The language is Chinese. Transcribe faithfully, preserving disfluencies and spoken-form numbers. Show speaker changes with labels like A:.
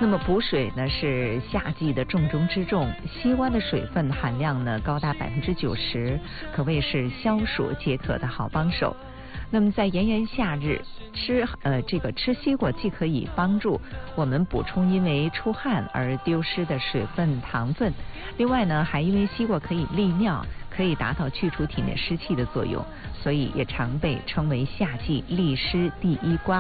A: 那么补水呢是夏季的重中之重，西瓜的水分含量呢高达百分之九十，可谓是消暑解渴的好帮手。那么在炎炎夏日吃呃这个吃西瓜，既可以帮助我们补充因为出汗而丢失的水分糖分，另外呢还因为西瓜可以利尿，可以达到去除体内湿气的作用，所以也常被称为夏季利湿第一瓜。